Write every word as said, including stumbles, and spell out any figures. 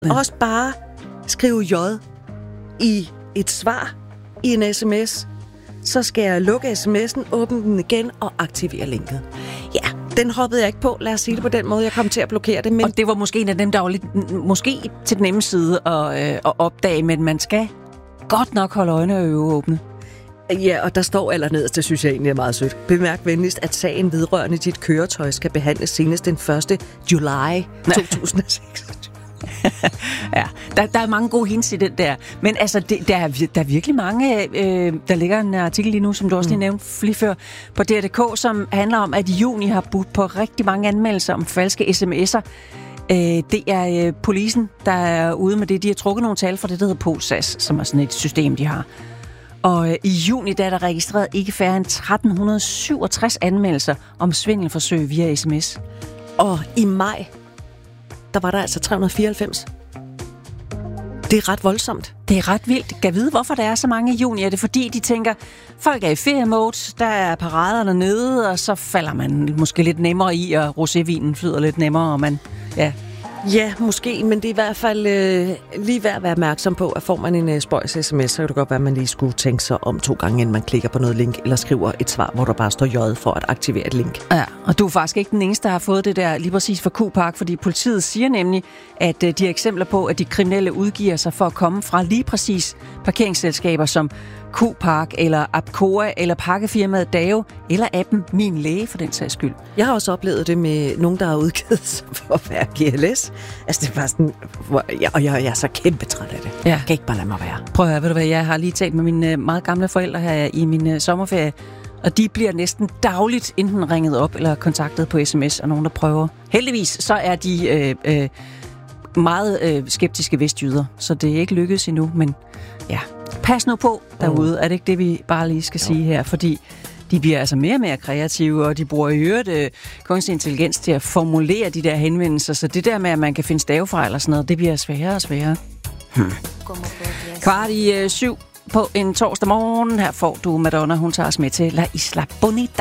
også bare skrive J i et svar i en sms, så skal jeg lukke sms'en, åbne den igen og aktivere linket. Ja, den hoppede jeg ikke på. Lad os sige det på den måde. Jeg kom til at blokere det. Men... Og det var måske en af dem, der var lidt, måske til den nemme side at, øh, at opdage, men man skal godt nok holde øjne og øje åbne. Ja, og der står allernederst, det synes jeg egentlig er meget sødt. Bemærk venligst, at sagen vedrørende dit køretøj skal behandles senest den første juli to tusind og seks. Ja, der, der er mange gode hints i den der. Men altså, det, der, er, der er virkelig mange... Øh, der ligger en artikel lige nu, som du også lige nævnte lige før, på D R punktum d k, som handler om, at Juni har budt på rigtig mange anmeldelser om falske sms'er. Øh, det er øh, polisen, der er ude med det. De har trukket nogle tal fra det, der hedder Polsas, som er sådan et system, de har. Og øh, i juni der er der registreret ikke færre end tretten syvogtres anmeldelser om svindelforsøg via sms. Og i maj, der var der altså tre hundrede fireoghalvfems. Det er ret voldsomt. Det er ret vildt. Kan vide, hvorfor der er så mange i juni? Er det fordi, de tænker, folk er i feriemode, der er parader dernede, og så falder man måske lidt nemmere i, og rosévinen flyder lidt nemmere, og man... Ja. Ja, måske, men det er i hvert fald øh, lige værd at være opmærksom på, at får man en øh, spøjs sms, så kan det godt være, at man lige skulle tænke sig om to gange, inden man klikker på noget link, eller skriver et svar, hvor der bare står J for at aktivere et link. Ja, og du er faktisk ikke den eneste, der har fået det der lige præcis for Q-Park, fordi politiet siger nemlig, at øh, de har eksempler på, at de kriminelle udgiver sig for at komme fra lige præcis parkeringsselskaber som Q-Park eller Apcoa eller pakkefirmaet Dao eller appen Min Læge for den sags skyld. Jeg har også oplevet det med nogen, der har udgivet sig for at være G L S. Altså det var sådan, hvor jeg, og jeg, jeg er så kæmpe træt af det. Ja. Jeg kan ikke bare lade mig være. Prøv at høre, ved du hvad, jeg har lige talt med mine meget gamle forældre her i min sommerferie, og de bliver næsten dagligt enten ringet op eller kontaktet på sms, og nogen, der prøver. Heldigvis så er de øh, øh, meget øh, skeptiske vestjyder, så det er ikke lykkedes endnu, men ja, pas nu på derude. Er det ikke det, vi bare lige skal sige her? Fordi de bliver altså mere og mere kreative, og de bruger i øvrigt øh, kunstig intelligens til at formulere de der henvendelser, så det der med, at man kan finde stavefejl og sådan noget, det bliver sværere og sværere. Hmm. Kvart i øh, syv på en torsdag morgen. Her får du Madonna, hun tager os med til La Isla Bonita.